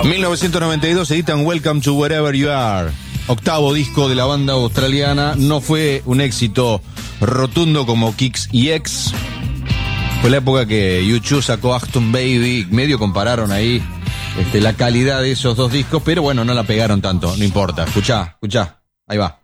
1992 editan Welcome to Wherever You Are, octavo disco de la banda australiana. No fue un éxito rotundo como Kicks y X. Fue la época que U2 sacó Achtung Baby, medio compararon ahí la calidad de esos dos discos, pero bueno, no la pegaron tanto, no importa. Escuchá, ahí va.